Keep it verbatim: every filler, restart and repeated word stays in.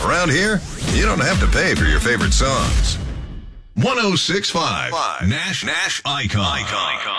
Around here, you don't have to pay for your favorite songs. one oh six point five Nash Nash Icon. Icon.